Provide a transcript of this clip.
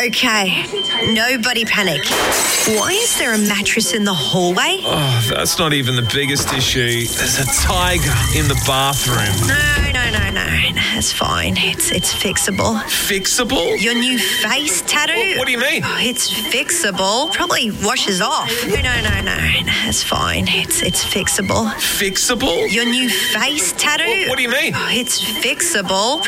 Okay, nobody panic. Why is there a mattress in the hallway? Oh, that's not even the biggest issue. There's a tiger in the bathroom. No. It's fine. It's fixable. Fixable? Your new face tattoo? What do you mean? Oh, it's fixable. Probably washes off. No. It's fine. It's fixable. Fixable? Your new face tattoo? What do you mean? Oh, it's fixable.